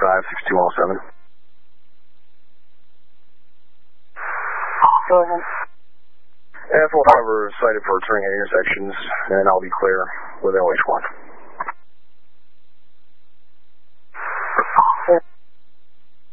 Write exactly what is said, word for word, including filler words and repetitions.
five six two oh seven. Go ahead. F will however cited for turning at intersections, and I'll be clear with L H one.